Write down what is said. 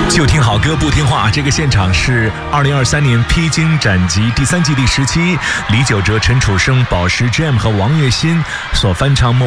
就听好歌不听话，这个现场是2023年披荆斩棘第3季第17，李玖哲、陈楚生、宝石 Jam 和王栎鑫所翻唱